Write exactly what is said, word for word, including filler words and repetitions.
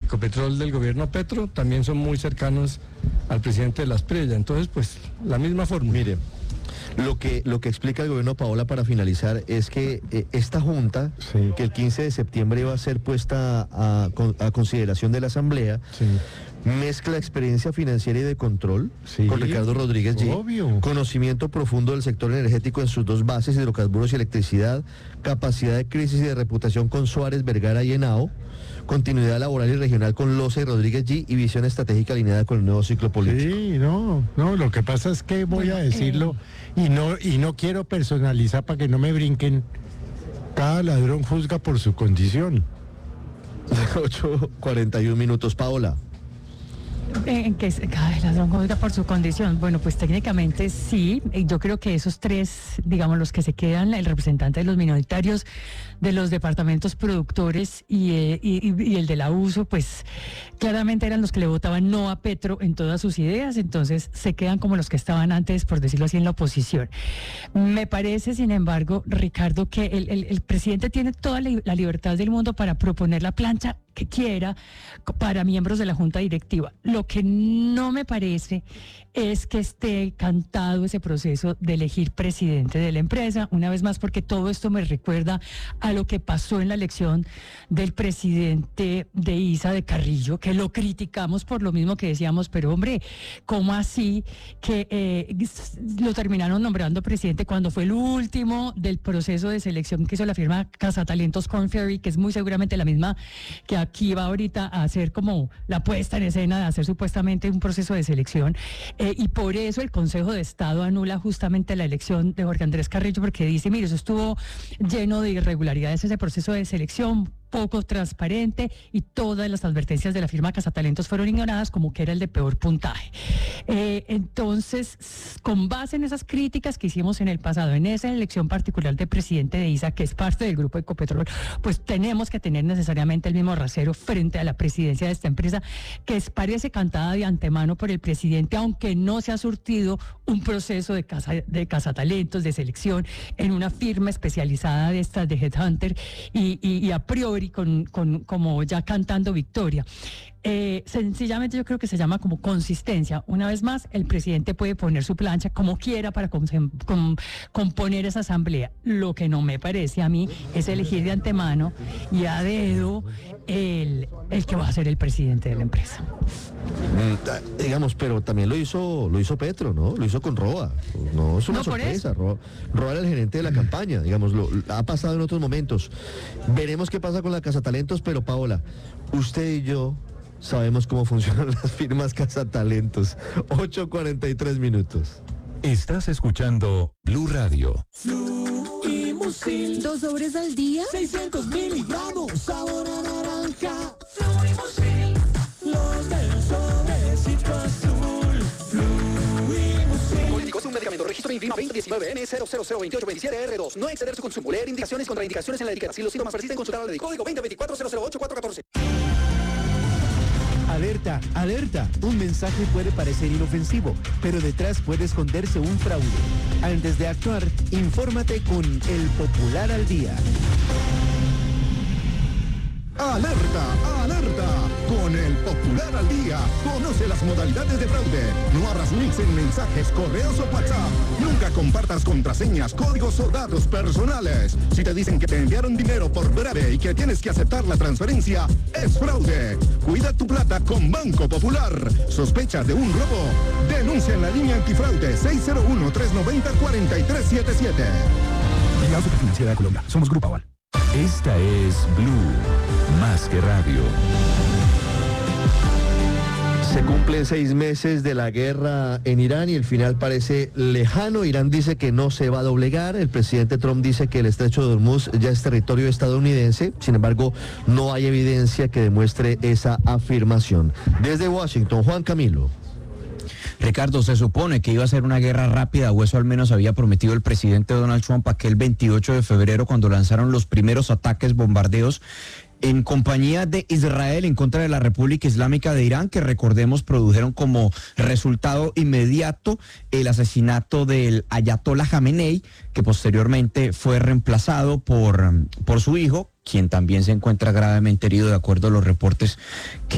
Ecopetrol del gobierno Petro también son muy cercanos al presidente de la Asprilla. Entonces, pues, la misma fórmula. Mire, lo que, lo que explica el gobierno Paola para finalizar es que eh, esta junta, sí. que el quince de septiembre iba a ser puesta a, a, a consideración de la Asamblea, sí. mezcla experiencia financiera y de control sí. con Ricardo Rodríguez G, Obvio. conocimiento profundo del sector energético en sus dos bases, hidrocarburos y electricidad, capacidad de crisis y de reputación con Suárez, Vergara y Henao, continuidad laboral y regional con Loza y Rodríguez G y visión estratégica alineada con el nuevo ciclo político. Sí, no, no, lo que pasa es que voy bueno, a decirlo eh... y no y no quiero personalizar para que no me brinquen. Cada ladrón juzga por su condición. ocho cuarenta y un minutos, Paola. En que cada ladrón juzga por su condición. Bueno, pues técnicamente sí. Yo creo que esos tres, digamos, los que se quedan, el representante de los minoritarios, de los departamentos productores y, eh, y, y el de la uso, pues claramente eran los que le votaban no a Petro en todas sus ideas. Entonces se quedan como los que estaban antes, por decirlo así, en la oposición. Me parece, sin embargo, Ricardo, que el, el, el presidente tiene toda la, la libertad del mundo para proponer la plancha que quiera para miembros de la Junta Directiva. Lo que no me parece es que esté cantado ese proceso de elegir presidente de la empresa, una vez más porque todo esto me recuerda a lo que pasó en la elección del presidente de I S A de Carrillo, que lo criticamos por lo mismo que decíamos, pero hombre, ¿cómo así que eh, lo terminaron nombrando presidente cuando fue el último del proceso de selección que hizo la firma Cazatalentos Korn Ferry, que es muy seguramente la misma que aquí va ahorita a hacer como la puesta en escena de hacer supuestamente un proceso de selección? Eh, y por eso el Consejo de Estado anula justamente la elección de Jorge Andrés Carrillo, porque dice, mire, eso estuvo lleno de irregularidades, ese proceso de selección, poco transparente, y todas las advertencias de la firma Cazatalentos fueron ignoradas como que era el de peor puntaje. Eh, entonces, con base en esas críticas que hicimos en el pasado, en esa elección particular de presidente de I S A, que es parte del grupo Ecopetrol, pues tenemos que tener necesariamente el mismo rasero frente a la presidencia de esta empresa, que es, parece cantada de antemano por el presidente, aunque no se ha surtido un proceso de, casa, de cazatalentos, de selección, en una firma especializada de estas de Headhunter, y, y, y a priori Con, con, como ya cantando victoria. Eh, sencillamente yo creo que se llama como consistencia. Una vez más, el presidente puede poner su plancha como quiera para com, com, componer esa asamblea. Lo que no me parece a mí es elegir de antemano y a dedo el, el que va a ser el presidente de la empresa. Mm, digamos, pero también lo hizo lo hizo Petro, ¿no? Lo hizo con Roa. No es una no, sorpresa. Roa, Roa era el gerente de la campaña, digamos, lo, ha pasado en otros momentos. Veremos qué pasa con la Cazatalentos, pero Paola, usted y yo sabemos cómo funcionan las firmas Cazatalentos. ocho cuarenta y tres minutos. Estás escuchando Blue Radio. Fluimusil. Dos sobres al día. seiscientos miligramos. Sabor a naranja. Fluimusil. Los del sobrecito azul. Fluimusil. Político es un medicamento. Registro INVIMA veinte diecinueve N cero cero cero veintiocho veintisiete R dos. No exceder su consumo. Leer indicaciones, contraindicaciones en la etiqueta. Si los síntomas persisten, consultar al médico. Código veinte veinticuatro cero cero ocho cuatro catorce. Alerta, alerta. Un mensaje puede parecer inofensivo, pero detrás puede esconderse un fraude. Antes de actuar, infórmate con El Popular al Día. ¡Alerta! ¡Alerta! Con El Popular al Día, conoce las modalidades de fraude. No hagas mix en mensajes, correos o WhatsApp. Nunca compartas contraseñas, códigos o datos personales. Si te dicen que te enviaron dinero por breve y que tienes que aceptar la transferencia, es fraude. Cuida tu plata con Banco Popular. ¿Sospecha de un robo? Denuncia en la línea antifraude seis cero uno, tres nueve cero, cuatro tres siete siete. Vigilado Superfinanciera de Colombia. Somos Grupo Aval. Esta es Blue, más que radio. Se cumplen seis meses de la guerra en Irán y el final parece lejano. Irán dice que no se va a doblegar. El presidente Trump dice que el estrecho de Hormuz ya es territorio estadounidense. Sin embargo, no hay evidencia que demuestre esa afirmación. Desde Washington, Juan Camilo. Ricardo, se supone que iba a ser una guerra rápida, o eso al menos había prometido el presidente Donald Trump aquel veintiocho de febrero cuando lanzaron los primeros ataques, bombardeos en compañía de Israel en contra de la República Islámica de Irán, que recordemos produjeron como resultado inmediato el asesinato del Ayatollah Jamenei, que posteriormente fue reemplazado por, por su hijo, quien también se encuentra gravemente herido de acuerdo a los reportes que